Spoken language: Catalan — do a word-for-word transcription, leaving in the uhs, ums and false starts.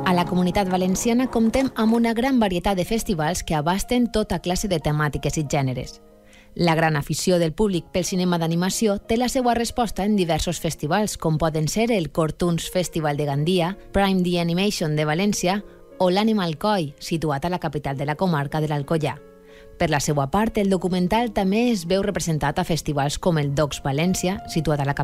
A la Comunitat Valenciana comptem amb una gran varietat de festivals que abasten tota classe de temàtiques i gèneres. La gran afició del públic pel cinema d'animació té la seva resposta en diversos festivals, com poden ser el Cortoons Festival de Gandia, Prime D Animation de València o l'Animal Koi, situat a la capital de la comarca de l'Alcoià. Per la seva part, el documental també es veu representat a festivals com el Docs València, situat a la capital